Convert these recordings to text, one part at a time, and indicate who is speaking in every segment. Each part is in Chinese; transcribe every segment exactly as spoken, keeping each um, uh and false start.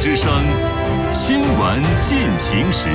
Speaker 1: 之声新闻进行时。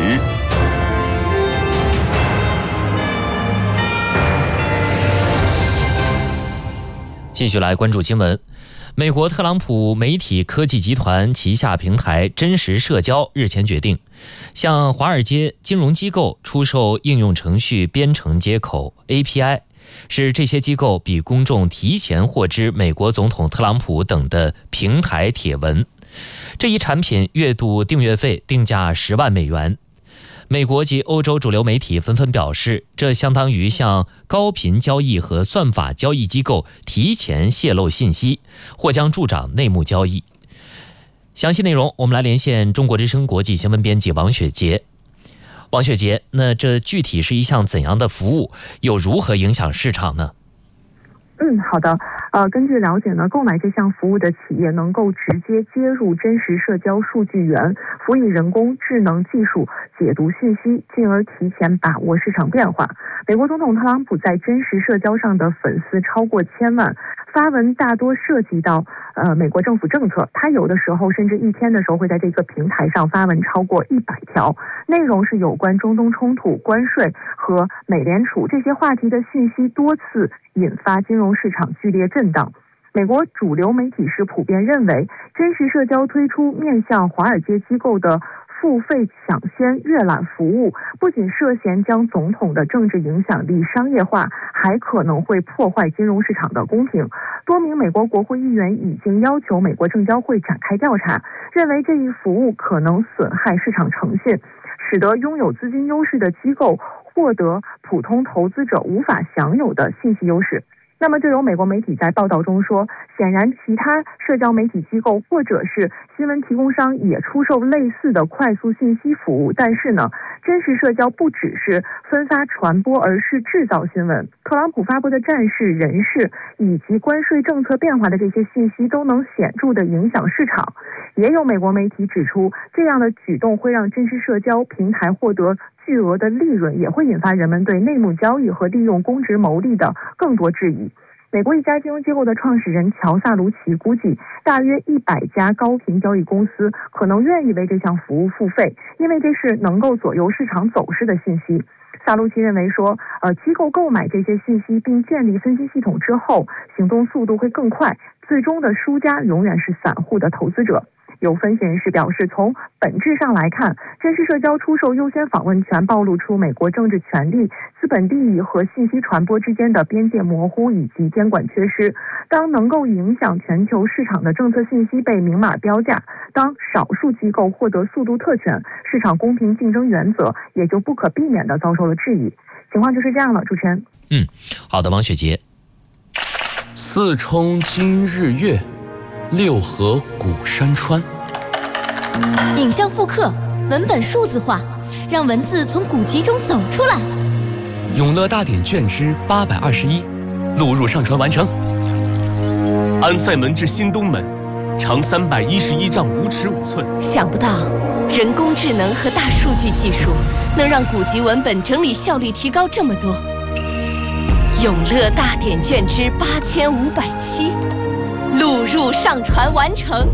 Speaker 2: 继续来关注新闻。美国特朗普媒体科技集团旗下平台真实社交日前决定，向华尔街金融机构出售应用程序编程接口 A P I， 使这些机构比公众提前获知美国总统特朗普等的平台帖文。这一产品月度订阅费定价十万美元。美国及欧洲主流媒体纷纷表示，这相当于向高频交易和算法交易机构提前泄露信息，或将助长内幕交易。详细内容，我们来连线中国之声国际新闻编辑王雪杰。王雪杰，那这具体是一项怎样的服务，又如何影响市场呢？
Speaker 3: 嗯，好的。呃，根据了解呢，购买这项服务的企业能够直接接入真实社交数据源，辅以人工智能技术解读信息，进而提前把握市场变化。美国总统特朗普在真实社交上的粉丝超过千万，发文大多涉及到呃美国政府政策，他有的时候甚至一天的时候会在这个平台上发文超过一百条，内容是有关中东冲突、关税和美联储这些话题的信息，多次引发金融市场剧烈震荡。美国主流媒体是普遍认为，真实社交推出面向华尔街机构的付费抢先阅览服务，不仅涉嫌将总统的政治影响力商业化，还可能会破坏金融市场的公平。多名美国国会议员已经要求美国证交会展开调查，认为这一服务可能损害市场诚信，使得拥有资金优势的机构获得普通投资者无法享有的信息优势。那么就有美国媒体在报道中说，显然其他社交媒体机构或者是新闻提供商也出售类似的快速信息服务，但是呢，真实社交不只是分发传播，而是制造新闻。特朗普发布的战事、人事以及关税政策变化的这些信息都能显著地影响市场。也有美国媒体指出，这样的举动会让真实社交平台获得巨额的利润，也会引发人们对内幕交易和利用公职牟利的更多质疑。美国一家金融机构的创始人乔萨卢奇估计，大约一百家高频交易公司可能愿意为这项服务付费，因为这是能够左右市场走势的信息。萨卢奇认为说，呃，机构购买这些信息并建立分析系统之后，行动速度会更快，最终的输家永远是散户的投资者。有分析人士表示，从本质上来看，真实社交出售优先访问权暴露出美国政治权力、资本利益和信息传播之间的边界模糊以及监管缺失。当能够影响全球市场的政策信息被明码标价，当少数机构获得速度特权，市场公平竞争原则也就不可避免地遭受了质疑。情况就是这样了，主持人。
Speaker 2: 嗯，好的，王雪杰。
Speaker 4: 四冲今日月，六合古山川。
Speaker 5: 影像复刻，文本数字化，让文字从古籍中走出来。
Speaker 4: 永乐大典卷之八百二十一，录入上传完成。安塞门至新东门，长三百一十一丈五尺五寸。
Speaker 5: 想不到，人工智能和大数据技术能让古籍文本整理效率提高这么多。永乐大典卷之八千五百七，录入上传完成。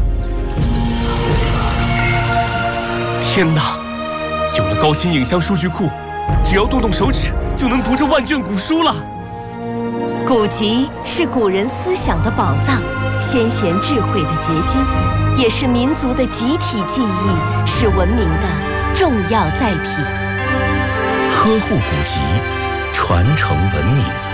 Speaker 4: 天哪！有了高清影像数据库，只要动动手指就能读这万卷古书了。
Speaker 5: 古籍是古人思想的宝藏，先贤智慧的结晶，也是民族的集体记忆，是文明的重要载体。
Speaker 6: 呵护古籍，传承文明。